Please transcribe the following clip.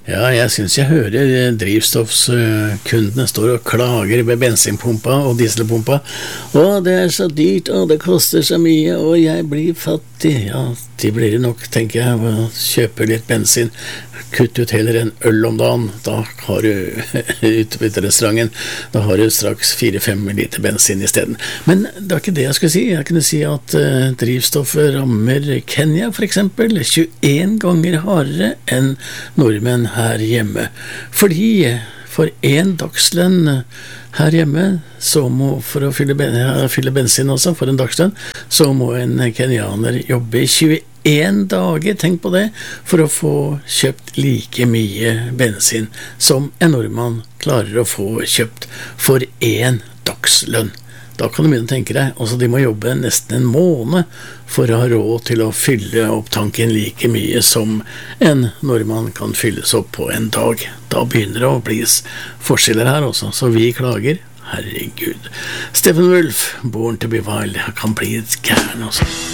Ja, jeg synes jeg hører drivstoffskundene står og klager ved bensinpumpa og dieselpumpa. Å, det er så dyrt, og det koster så mye, og jeg blir fattig. Ja, de blir det nok, tenker jeg, å kjøpe litt bensin. Kutt ut heller en øl om dagen. Da har du ute ved restauranten, da har du straks 4-5 liter bensin i stedet. Men det var ikke det jeg skulle si. Jeg kunne si at drivstoffet rammer Kenya for eksempel 21 ganger hardere enn nordmenn her hjemme. Fordi for en dagslønn her hjemme, så må, for å fylle bensin også, for en dagslønn, så må en kenyaner jobbe i 21 dager, tenk på det, for å få kjøpt like mye bensin som en nordmann klarer å få kjøpt for en dagslønn. Da kan du begynne å tenke deg, altså de må jobbe nesten en måned for å ha råd til å fylle opp tanken like mye som en nordmann kan fylles opp på en dag. Da begynner det å bli forskjeller her også, så vi klager. Herregud. Steppenwolf, Born to be Wild, kan bli et gæren også.